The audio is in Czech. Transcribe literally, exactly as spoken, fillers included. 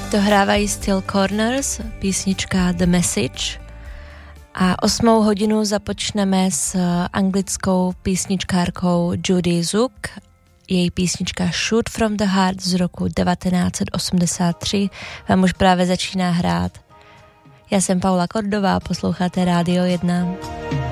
Dohrávají Still Corners, písnička The Message. A osmou hodinu započneme s anglickou písničkárkou Judy Zook. Její písnička Shoot from the Heart z roku devatenáct set osmdesát tři vám už právě začíná hrát. Já jsem Paula Kordová, posloucháte Rádio jedna.